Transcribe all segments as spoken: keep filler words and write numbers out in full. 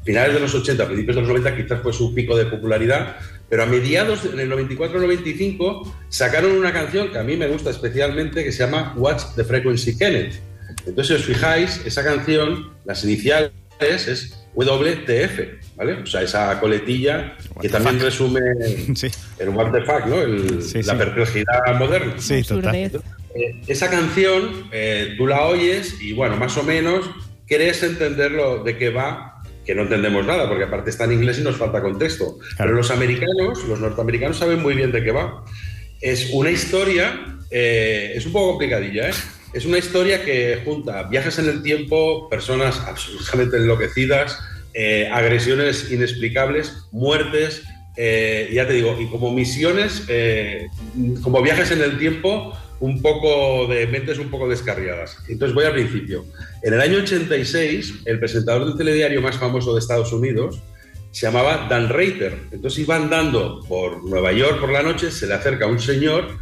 finales de los ochenta, principios de los noventa, quizás fue su pico de popularidad, pero a mediados, en el noventa y cuatro noventa y cinco, sacaron una canción que a mí me gusta especialmente, que se llama What's the Frequency, Kenneth. Entonces, si os fijáis, esa canción, las iniciales es W T F, ¿vale? O sea, esa coletilla que también fuck? resume sí. el what the fuck, ¿no? El, sí, la sí. perplejidad moderna. Sí, total. Entonces, eh, esa canción, eh, tú la oyes y, bueno, más o menos querés entenderlo de qué va, que no entendemos nada, porque aparte está en inglés y nos falta contexto. Claro. Pero los americanos, los norteamericanos saben muy bien de qué va. Es una historia, eh, es un poco complicadilla, ¿eh? Es una historia que junta viajes en el tiempo, personas absolutamente enloquecidas, eh, agresiones inexplicables, muertes, eh, ya te digo, y como misiones, eh, como viajes en el tiempo, un poco de mentes un poco descarriadas. Entonces voy al principio. En el año ochenta y seis, el presentador del telediario más famoso de Estados Unidos se llamaba Dan Rather. Entonces iba andando por Nueva York por la noche, se le acerca un señor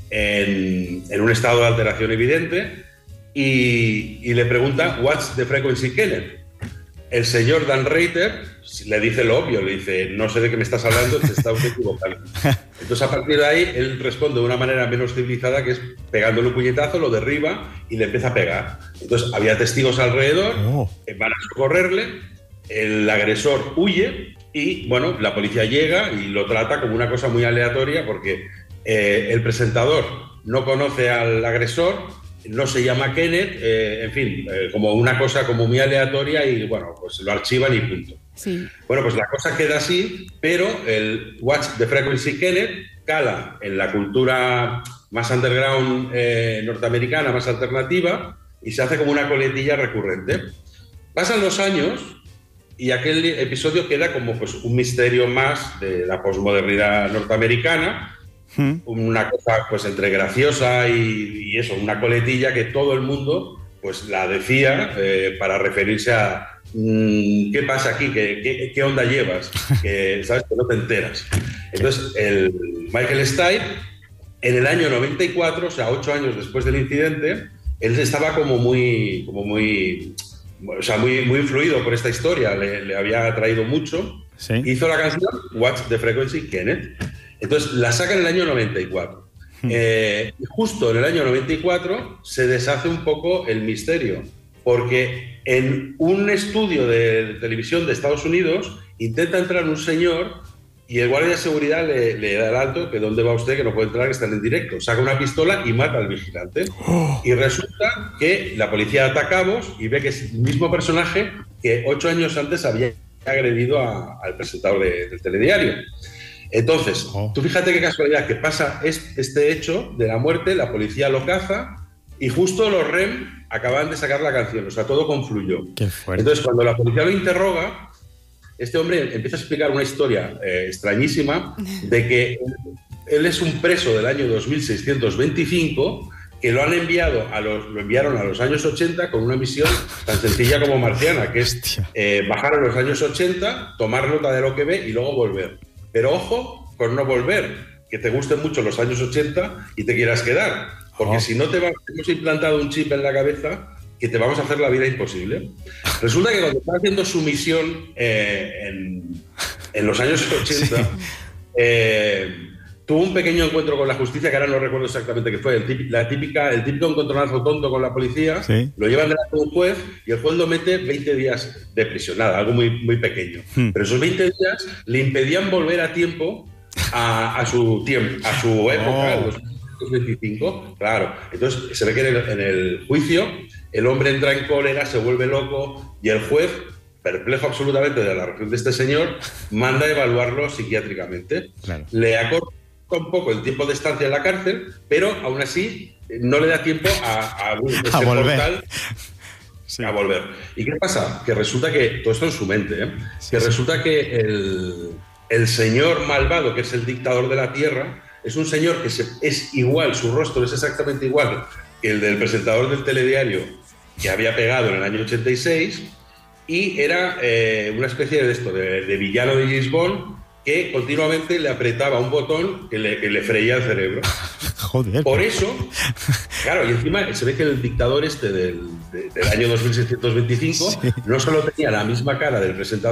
En, en un estado de alteración evidente y, y le pregunta What's the frequency, Kenneth? El señor Dan Rather le dice lo obvio, le dice no sé de qué me estás hablando, te estás equivocando. Entonces a partir de ahí él responde de una manera menos civilizada, que es pegándole un puñetazo, lo derriba y le empieza a pegar. Entonces había testigos alrededor, oh. van a socorrerle, el agresor huye y bueno, la policía llega y lo trata como una cosa muy aleatoria porque Eh, el presentador no conoce al agresor, no se llama Kenneth, eh, en fin, eh, como una cosa como muy aleatoria y bueno, pues lo archivan y punto. Sí. Bueno, pues la cosa queda así, pero el What's the Frequency, Kenneth cala en la cultura más underground eh, norteamericana, más alternativa, y se hace como una coletilla recurrente. Pasan los años y aquel episodio queda como pues un misterio más de la posmodernidad norteamericana. Una cosa pues entre graciosa y, y eso, una coletilla que todo el mundo pues la decía eh, para referirse a mmm, ¿qué pasa aquí? ¿Qué, qué, qué onda llevas? Que sabes que no te enteras. Entonces el Michael Stipe en el año noventa y cuatro, o sea, ocho años después del incidente, él estaba como muy, como muy, o sea, muy, muy influido por esta historia, le, le había atraído mucho. Sí. Hizo la canción What's the Frequency, Kenneth. Entonces la saca en el año noventa y cuatro. Hmm. Eh, justo en el año noventa y cuatro se deshace un poco el misterio, porque en un estudio de televisión de Estados Unidos intenta entrar un señor y el guardia de seguridad le, le da el alto, que dónde va usted, que no puede entrar, que están en directo. Saca una pistola y mata al vigilante. Oh. Y resulta que la policía ata cabos y ve que es el mismo personaje que ocho años antes había agredido a, al presentador de, del telediario. Entonces, oh. tú fíjate qué casualidad, que pasa este hecho de la muerte, la policía lo caza y justo los R E M acaban de sacar la canción, o sea, todo confluyó. Qué fuerte. Entonces, cuando la policía lo interroga, este hombre empieza a explicar una historia eh, extrañísima de que él es un preso del año dos mil seiscientos veinticinco que lo han enviado a los, lo enviaron a los años ochenta con una misión tan sencilla como marciana, que es eh, bajar a los años ochenta, tomar nota de lo que ve y luego volver. Pero ojo con no volver, que te gusten mucho los años ochenta y te quieras quedar, porque oh. si no te va, hemos implantado un chip en la cabeza que te vamos a hacer la vida imposible. Resulta que cuando está haciendo su misión eh, en, en los años ochenta, sí. eh, tuvo un pequeño encuentro con la justicia, que ahora no recuerdo exactamente qué fue, el, típico, la típica, el típico encontronazo tonto con la policía, sí. lo llevan delante de un juez y el juez lo mete veinte días de prisión, nada, algo muy, muy pequeño. Hmm. Pero esos veinte días le impedían volver a tiempo a, a su tiempo, a su época, oh. los veinticinco, claro. Entonces se ve que en el, en el juicio el hombre entra en cólera, se vuelve loco y el juez, perplejo absolutamente de la reacción de este señor, manda a evaluarlo psiquiátricamente. Claro. Le acorta un poco el tiempo de estancia en la cárcel, pero aún así no le da tiempo a, a, a volver. Portal, sí. a volver. ¿Y qué pasa? Que resulta que, todo esto en su mente, ¿eh? sí, que sí. resulta que el, el señor malvado, que es el dictador de la tierra, es un señor que se, es igual, su rostro es exactamente igual que el del presentador del telediario que había pegado en el año ochenta y seis, y era eh, una especie de esto, de, de villano de James Bond, que continuamente le apretaba un botón que le, que le freía el cerebro. Joder. Por eso, claro, y encima se ve que el dictador este del, de, del año dos mil seiscientos veinticinco sí. no solo tenía la misma cara del presentador